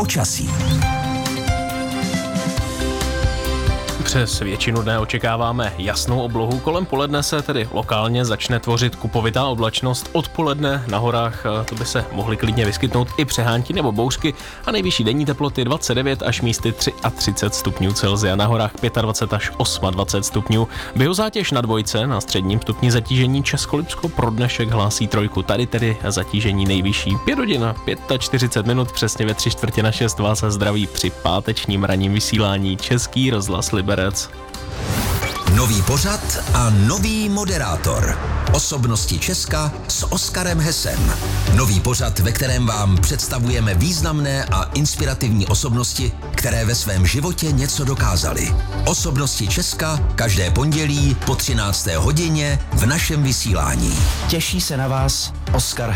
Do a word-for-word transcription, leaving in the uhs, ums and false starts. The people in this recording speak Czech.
počasí. Přes většinu dne očekáváme jasnou oblohu, kolem poledne se tedy lokálně začne tvořit kupovitá oblačnost, odpoledne na horách to by se mohly klidně vyskytnout i přehánky nebo bouřky a nejvyšší denní teploty dvacet devět až místy třicet tři stupňů Celsia, na horách dvacet pět až dvacet osm stupňů. Biozátěž na dvojce na středním stupni zatížení Českolipsko pro dnešek hlásí trojku, tady tedy zatížení nejvyšší. pět hodin a čtyřicet pět minut přesně ve tři čtvrtě na šest vás zdraví při pátečním ranním vysílání Český rozhlas Liberec. Nový pořad a nový moderátor. Osobnosti Česka s Oskarem Hesem. Nový pořad, ve kterém vám představujeme významné a inspirativní osobnosti, které ve svém životě něco dokázaly. Osobnosti Česka každé pondělí po třinácté hodině v našem vysílání. Těší se na vás Oskar